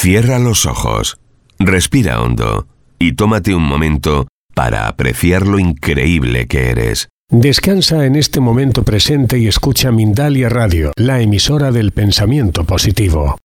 Cierra los ojos, respira hondo y tómate un momento para apreciar lo increíble que eres. Descansa en este momento presente y escucha Mindalia Radio, la emisora del pensamiento positivo.